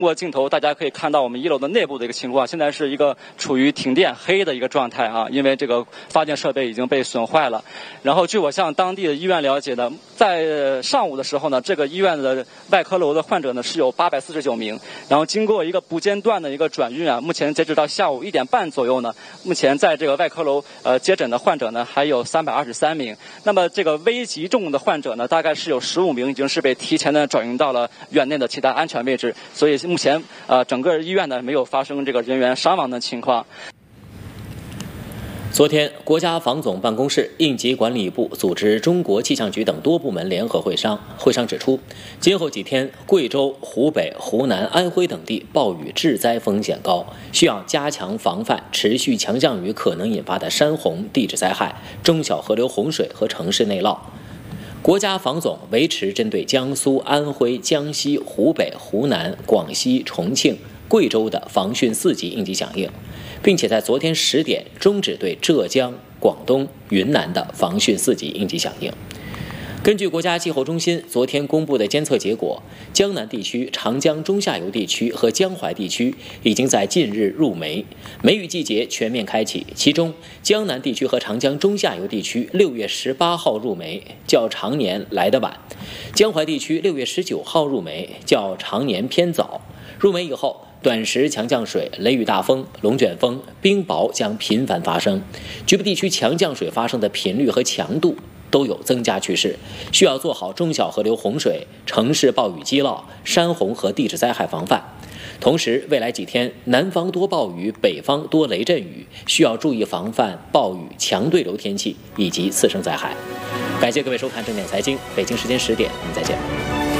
通过镜头，大家可以看到我们1楼的内部的一个情况，现在是一个处于停电黑的一个状态啊，因为这个发电设备已经被损坏了。然后据我向当地的医院了解呢，在上午的时候呢，这个医院的外科楼的患者呢是有849名，然后经过一个不间断的一个转运啊，目前截止到下午1点半左右呢，目前在这个外科楼接诊的患者呢还有323名。那么这个危急重的患者呢，大概是有15名已经是被提前的转运到了院内的其他安全位置，所以目前整个医院呢没有发生这个人员伤亡的情况。 昨天，国家防总办公室、应急管理部组织中国气象局等多部门联合会商。会上指出，今后几天，贵州、湖北、湖南、安徽等地暴雨致灾风险高，需要加强防范持续强降雨可能引发的山洪、地质灾害、中小河流洪水和城市内涝。国家防总维持针对江苏、安徽、江西、湖北、湖南、广西、重庆、贵州的防汛4级应急响应，并且在昨天10点终止对浙江、广东、云南的防汛4级应急响应。根据国家气候中心昨天公布的监测结果，江南地区、长江中下游地区和江淮地区已经在近日入梅，梅雨季节全面开启。其中，江南地区和长江中下游地区6月18号入梅，较常年来得晚；江淮地区6月19号入梅，较常年偏早。入梅以后，短时强降水、雷雨大风、龙卷风、冰雹将频繁发生，局部地区强降水发生的频率和强度都有增加趋势，需要做好中小河流洪水、城市暴雨积涝、山洪和地质灾害防范。同时，未来几天南方多暴雨，北方多雷阵雨，需要注意防范暴雨、强对流天气以及次生灾害。感谢各位收看正点财经，北京时间10点，我们再见。